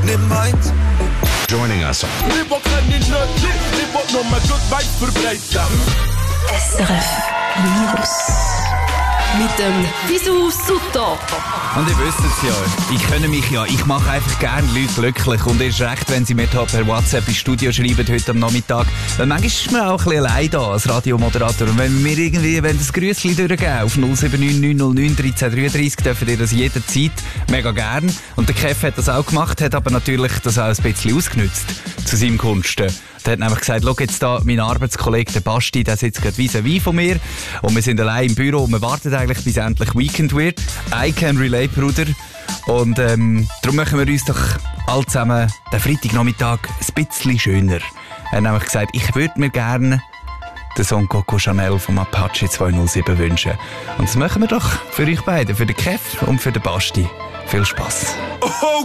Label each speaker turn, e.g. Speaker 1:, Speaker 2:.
Speaker 1: nicht meins.
Speaker 2: Joining us.
Speaker 3: Lieber kann ich nicht, lieber nur mal gut weit verbreiten.
Speaker 4: SRF Virus. Mit dem Bisou Sutter.
Speaker 5: Und ihr wisst es ja, ich mache einfach gerne Leute glücklich. Und erst recht, wenn sie mir per WhatsApp ins Studio schreiben, heute am Nachmittag. Weil manchmal ist man auch ein bisschen allein da als Radiomoderator. Und wenn das Grüßchen durchgeben auf 079 909 1333, dürfen ihr das jederzeit mega gern. Und der Kev hat das auch gemacht, hat aber natürlich das auch ein bisschen ausgenutzt zu seinem Gunsten. Er hat nämlich gesagt, schau jetzt da, mein Arbeitskollege, der Basti, der sitzt gerade vis-à-vis von mir. Und wir sind allein im Büro und wir warten eigentlich, bis endlich Weekend wird. I can relate, Bruder. Und darum machen wir uns doch alle zusammen den Freitagnachmittag ein bisschen schöner. Er hat nämlich gesagt, ich würde mir gerne den Song Coco Chanel vom Apache 207 wünschen. Und das machen wir doch für euch beide, für den Kev und für den Basti. Viel Spass.
Speaker 3: Oh